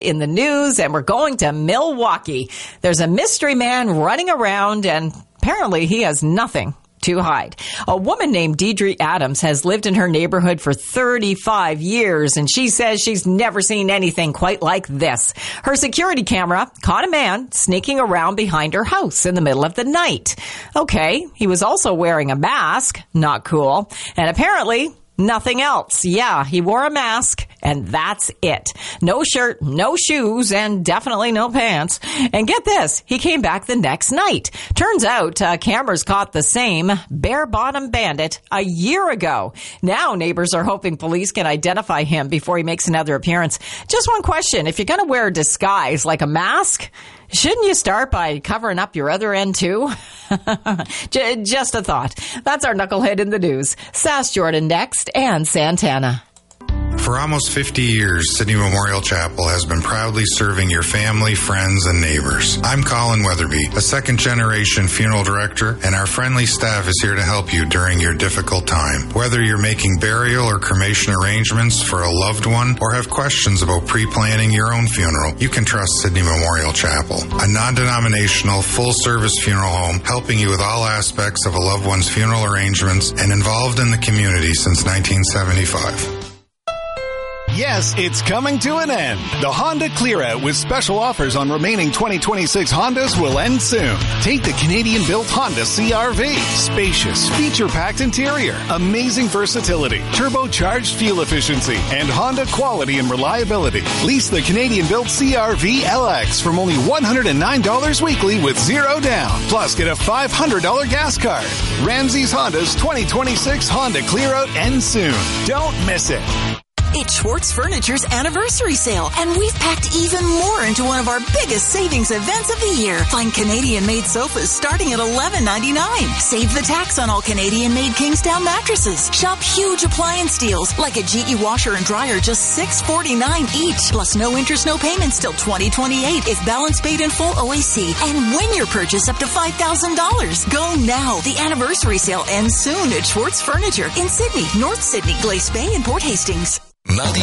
in the news, and we're going to Milwaukee. There's a mystery man running around, and apparently he has nothing to hide. A woman named Deidre Adams has lived in her neighborhood for 35 years, and she says she's never seen anything quite like this. Her security camera caught a man sneaking around behind her house in the middle of the night. Okay, he was also wearing a mask. Not cool. And apparently nothing else. Yeah, he wore a mask, and that's it. No shirt, no shoes, and definitely no pants. And get this, he came back the next night. Turns out cameras caught the same bare-bottom bandit a year ago. Now neighbors are hoping police can identify him before he makes another appearance. Just one question, if you're going to wear a disguise like a mask, shouldn't you start by covering up your other end, too? Just a thought. That's our Knucklehead in the News. Sass Jordan next, and Santana. For almost 50 years, Sydney Memorial Chapel has been proudly serving your family, friends, and neighbors. I'm Colin Weatherby, a second-generation funeral director, and our friendly staff is here to help you during your difficult time. Whether you're making burial or cremation arrangements for a loved one or have questions about pre-planning your own funeral, you can trust Sydney Memorial Chapel, a non-denominational, full-service funeral home helping you with all aspects of a loved one's funeral arrangements and involved in the community since 1975. Yes, it's coming to an end. The Honda Clear Out with special offers on remaining 2026 Hondas will end soon. Take the Canadian-built Honda CR-V. Spacious, feature-packed interior, amazing versatility, turbocharged fuel efficiency, and Honda quality and reliability. Lease the Canadian-built CR-V LX from only $109 weekly with zero down. Plus, get a $500 gas card. Ramsey's Honda's 2026 Honda Clear Out ends soon. Don't miss it. It's Schwartz Furniture's anniversary sale, and we've packed even more into one of our biggest savings events of the year. Find Canadian-made sofas starting at $11.99. Save the tax on all Canadian-made Kingsdown mattresses. Shop huge appliance deals like a GE washer and dryer, just $649 each. Plus no interest, no payments till 2028 if balance paid in full OAC. And win your purchase up to $5,000. Go now. The anniversary sale ends soon at Schwartz Furniture in Sydney, North Sydney, Glace Bay, and Port Hastings.